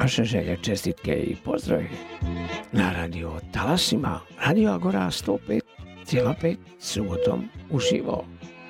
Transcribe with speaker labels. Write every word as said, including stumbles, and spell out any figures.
Speaker 1: Vaše želje, čestitke i pozdravi na radio Talasima, Radio Agora sto pet zarez pet subotom uživo.